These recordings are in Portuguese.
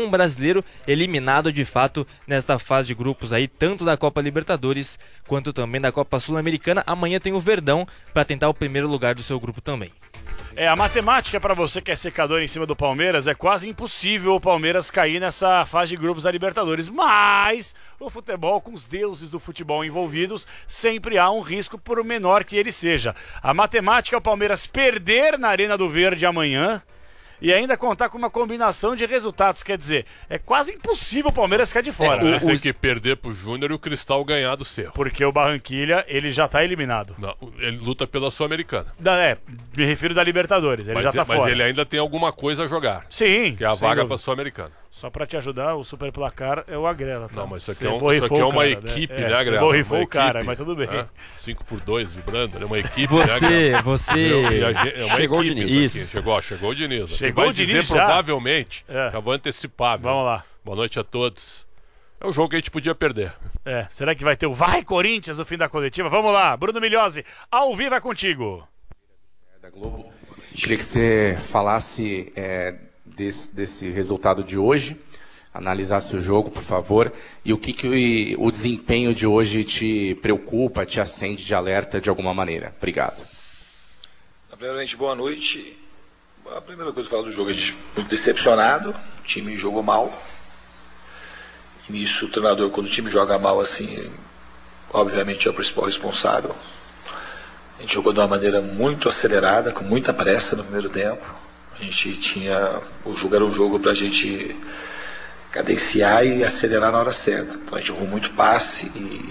nenhum brasileiro eliminado de fato nesta fase de grupos aí, tanto da Copa Libertadores quanto também da Copa Sul-Americana. Amanhã tem o Verdão para tentar o primeiro lugar do seu grupo também. A matemática para você que é secador em cima do Palmeiras, é quase impossível o Palmeiras cair nessa fase de grupos da Libertadores, mas o futebol, com os deuses do futebol envolvidos, sempre há um risco, por menor que ele seja. A matemática é o Palmeiras perder na Arena do Verde amanhã e ainda contar com uma combinação de resultados, quer dizer, é quase impossível o Palmeiras ficar de fora. Tem que perder pro Júnior e o Cristal ganhar do Cerro. Porque o Barranquilla, ele já tá eliminado. Não, ele luta pela Sul-Americana. Me refiro da Libertadores, ele já tá fora. Mas ele ainda tem alguma coisa a jogar. Sim. Que é a vaga pra Sul-Americana. Só pra te ajudar, o super placar é o Agrela, tá? Não, mas isso aqui é uma equipe, né, Agrela? Você borrifou o cara, mas tudo bem. 5x2 vibrando, é uma equipe. Chegou o Diniz. Chegou o Diniz. Chegou o Diniz já? Provavelmente, que eu vou antecipar. Vamos lá. Boa noite a todos. É um jogo que a gente podia perder. Será que vai ter o Vai Corinthians no fim da coletiva? Vamos lá, Bruno Migliozzi, ao vivo é contigo. Da Globo. Queria que você falasse desse resultado de hoje, analisasse o jogo, por favor, e o que o desempenho de hoje te preocupa, te acende de alerta de alguma maneira. Obrigado. Primeiramente, boa noite. A primeira coisa que eu falo do jogo, a gente muito decepcionado, o time jogou mal. E nisso, o treinador, quando o time joga mal assim, obviamente é o principal responsável. A gente jogou de uma maneira muito acelerada, com muita pressa no primeiro tempo. A gente tinha... O jogo era um jogo para a gente cadenciar e acelerar na hora certa. Então a gente jogou muito passe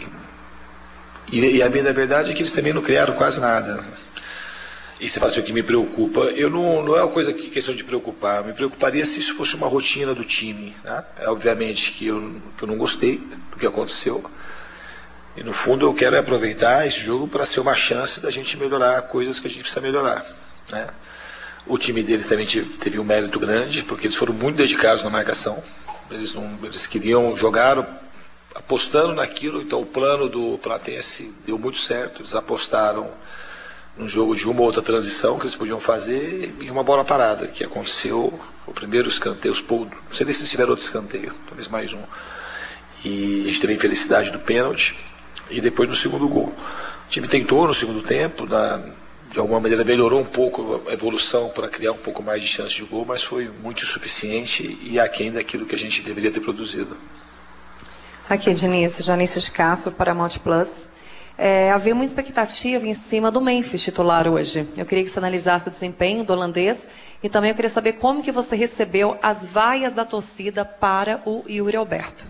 e a bem da verdade é que eles também não criaram quase nada. E você fala assim, o que me preocupa, não é uma coisa que questão de preocupar, me preocuparia se isso fosse uma rotina do time, né? Obviamente que eu não gostei do que aconteceu. E no fundo eu quero aproveitar esse jogo para ser uma chance da gente melhorar coisas que a gente precisa melhorar, né? O time deles também teve um mérito grande, porque eles foram muito dedicados na marcação. Eles queriam jogar apostando naquilo, então o plano do Platense deu muito certo. Eles apostaram num jogo de uma ou outra transição que eles podiam fazer e uma bola parada, que aconteceu o primeiro escanteio, não sei se eles tiveram outro escanteio, talvez mais um. E a gente teve a infelicidade do pênalti e depois no segundo gol. O time tentou no segundo tempo, de alguma maneira melhorou um pouco a evolução para criar um pouco mais de chance de gol, mas foi muito insuficiente e aquém daquilo que a gente deveria ter produzido. Aqui, Diniz, Janice de Castro, Paramount Plus. Havia uma expectativa em cima do Memphis titular hoje. Eu queria que você analisasse o desempenho do holandês e também eu queria saber como que você recebeu as vaias da torcida para o Yuri Alberto.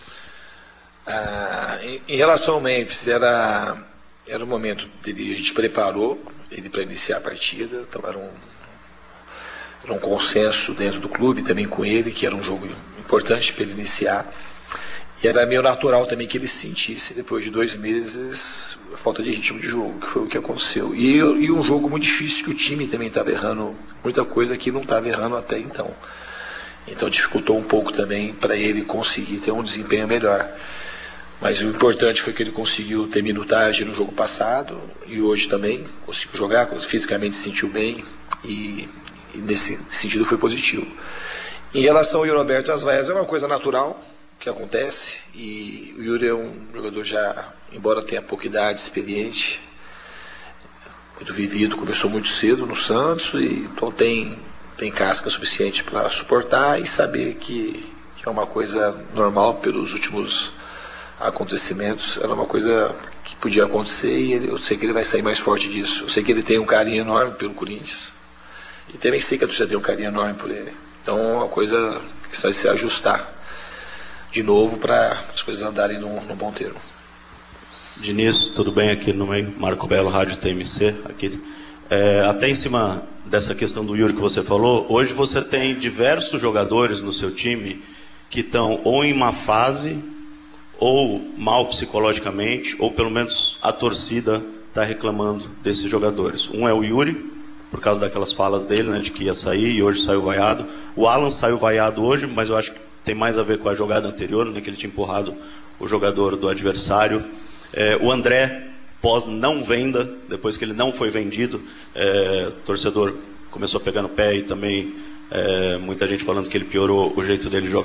Em relação ao Memphis, era o momento dele, a gente preparou ele para iniciar a partida, então era um consenso dentro do clube também com ele, que era um jogo importante para ele iniciar. E era meio natural também que ele sentisse, depois de 2 meses, a falta de ritmo de jogo, que foi o que aconteceu. E um jogo muito difícil, que o time também estava errando muita coisa que não estava errando até então. Então dificultou um pouco também para ele conseguir ter um desempenho melhor. Mas o importante foi que ele conseguiu ter minutagem no jogo passado e hoje também conseguiu jogar, fisicamente se sentiu bem e nesse sentido foi positivo. Em relação ao Yuri Alberto e às vaias, é uma coisa natural que acontece e o Yuri é um jogador já, embora tenha pouca idade, experiente, muito vivido, começou muito cedo no Santos e então tem casca suficiente para suportar e saber que é uma coisa normal pelos últimos acontecimentos, era uma coisa que podia acontecer e eu sei que ele vai sair mais forte disso. Eu sei que ele tem um carinho enorme pelo Corinthians e também sei que a torcida tem um carinho enorme por ele. Então é uma coisa que vai se ajustar de novo para as coisas andarem no bom termo. Diniz, tudo bem? Aqui no meio, Marco Belo, Rádio TMC. Aqui. Até em cima dessa questão do Yuri que você falou, hoje você tem diversos jogadores no seu time que estão ou em uma fase ou mal psicologicamente, ou pelo menos a torcida está reclamando desses jogadores. Um é o Yuri, por causa daquelas falas dele, né, de que ia sair e hoje saiu vaiado. O Alan saiu vaiado hoje, mas eu acho que tem mais a ver com a jogada anterior, né, que ele tinha empurrado o jogador do adversário. O André, pós não venda, depois que ele não foi vendido, o torcedor começou a pegar no pé e também muita gente falando que ele piorou o jeito dele jogar.